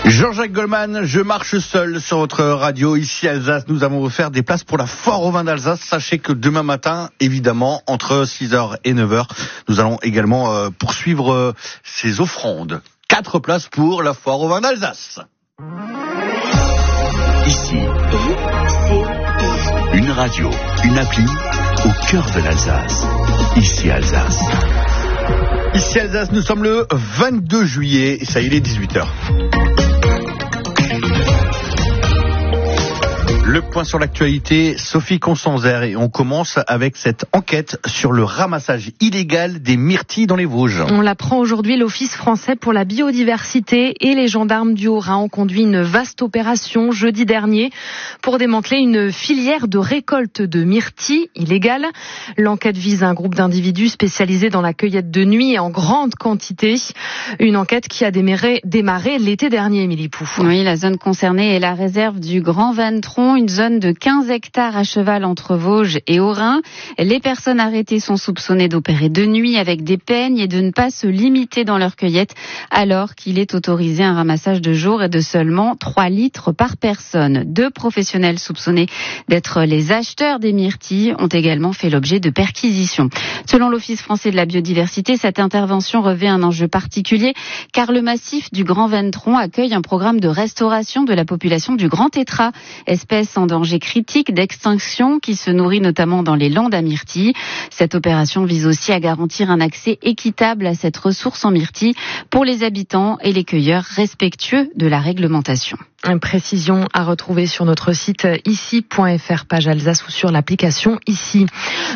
Jean-Jacques Goldman, je marche seul sur votre radio. Ici Alsace, nous avons offert des places pour la foire au vin d'Alsace. Sachez que demain matin, évidemment, entre 6h et 9h, nous allons également poursuivre ces offrandes. 4 places pour la foire au vin d'Alsace. Ici, une radio, une appli au cœur de l'Alsace. Ici Alsace. Ici Alsace, nous sommes le 22 juillet et ça y est, il est 18h. Le point sur l'actualité, Sophie Constanzer, et on commence avec cette enquête sur le ramassage illégal des myrtilles dans les Vosges. On l'apprend aujourd'hui, l'Office français pour la biodiversité et les gendarmes du Haut-Rhin ont conduit une vaste opération jeudi dernier pour démanteler une filière de récolte de myrtilles illégales. L'enquête vise un groupe d'individus spécialisés dans la cueillette de nuit et en grande quantité. Une enquête qui a démarré l'été dernier, Émilie Pouf. Oui, la zone concernée est la réserve du Grand Vantron, une zone de 15 hectares à cheval entre Vosges et Haut-Rhin. Les personnes arrêtées sont soupçonnées d'opérer de nuit avec des peignes et de ne pas se limiter dans leur cueillette, alors qu'il est autorisé un ramassage de jour et de seulement 3 litres par personne. 2 professionnels soupçonnés d'être les acheteurs des myrtilles ont également fait l'objet de perquisitions. Selon l'Office français de la biodiversité, cette intervention revêt un enjeu particulier car le massif du Grand Vantron accueille un programme de restauration de la population du grand tétras, espèce en danger critique d'extinction qui se nourrit notamment dans les landes à myrtilles. Cette opération vise aussi à garantir un accès équitable à cette ressource en myrtilles pour les habitants et les cueilleurs respectueux de la réglementation. Une précision à retrouver sur notre site ici.fr, page Alsace, ou sur l'application Ici.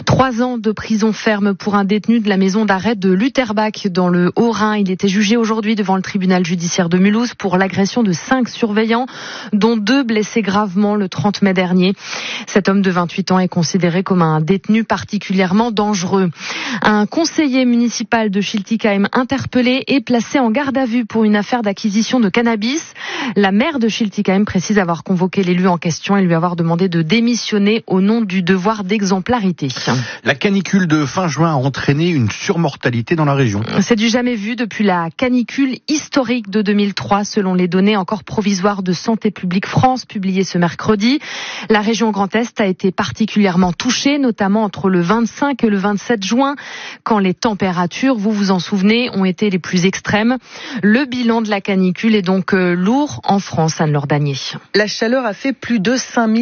3 ans de prison ferme pour un détenu de la maison d'arrêt de Lutterbach dans le Haut-Rhin. Il était jugé aujourd'hui devant le tribunal judiciaire de Mulhouse pour l'agression de 5 surveillants, dont 2 blessés gravement le 30 mai dernier. Cet homme de 28 ans est considéré comme un détenu particulièrement dangereux. Un conseiller municipal de Schiltigheim interpellé et placé en garde à vue pour une affaire d'acquisition de cannabis. La maire de Schiltigheim précise avoir convoqué l'élu en question et lui avoir demandé de démissionner au nom du devoir d'exemplarité. La canicule de fin juin a entraîné une surmortalité dans la région. C'est du jamais vu depuis la canicule historique de 2003, selon les données encore provisoires de Santé publique France publiées ce mercredi. La région Grand Est a été particulièrement touchée, notamment entre le 25 et le 27 juin, quand les températures, vous vous en souvenez, ont été les plus extrêmes. Le bilan de la canicule est donc lourd en France, Anne Lordanier. La chaleur a fait plus de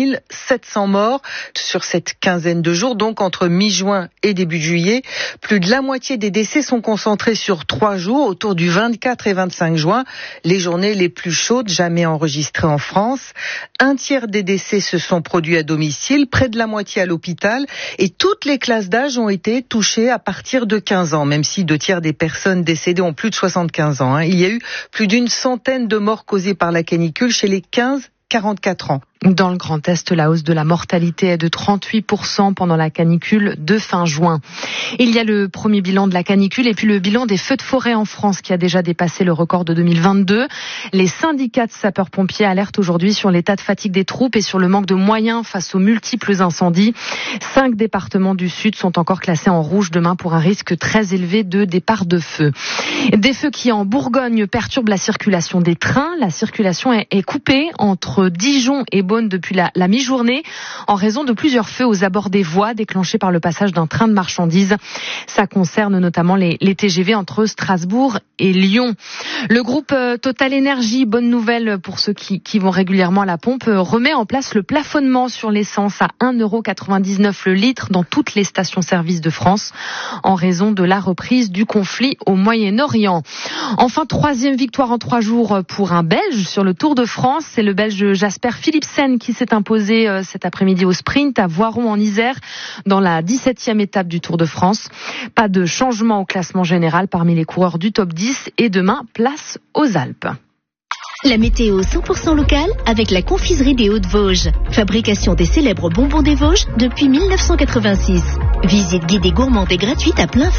5700 morts sur cette quinzaine de jours, donc entre mi-juin et début juillet. Plus de la moitié des décès sont concentrés sur 3 jours, autour du 24 et 25 juin, les journées les plus chaudes jamais enregistrées en France. 1/3 des décès se sont produits à domicile, près de la moitié à l'hôpital, et toutes les classes d'âge ont été touchées à partir de 15 ans, même si 2/3 des personnes décédées ont plus de 75 ans. Il y a eu plus d'une centaine de morts causées par la canicule chez les 15-44 ans. Dans le Grand Est, la hausse de la mortalité est de 38% pendant la canicule de fin juin. Il y a le premier bilan de la canicule et puis le bilan des feux de forêt en France qui a déjà dépassé le record de 2022. Les syndicats de sapeurs-pompiers alertent aujourd'hui sur l'état de fatigue des troupes et sur le manque de moyens face aux multiples incendies. 5 départements du Sud sont encore classés en rouge demain pour un risque très élevé de départ de feu. Des feux qui en Bourgogne perturbent la circulation des trains. La circulation est coupée entre Dijon et Beaune depuis la mi-journée en raison de plusieurs feux aux abords des voies déclenchés par le passage d'un train de marchandises. Ça concerne notamment les TGV entre Strasbourg et Lyon. Le groupe Total Énergie, bonne nouvelle pour ceux qui vont régulièrement à la pompe, remet en place le plafonnement sur l'essence à 1,99 € le litre dans toutes les stations-service de France en raison de la reprise du conflit au Moyen-Orient. Enfin, 3e victoire en 3 jours pour un Belge sur le Tour de France. C'est le Belge Jasper Philipsen qui s'est imposé cet après-midi au sprint à Voiron en Isère dans la 17e étape du Tour de France. Pas de changement au classement général parmi les coureurs du top 10 et demain, place aux Alpes. La météo 100% locale avec la confiserie des Hauts-de-Vosges. Fabrication des célèbres bonbons des Vosges depuis 1986. Visite guidée gourmande et gratuite à plein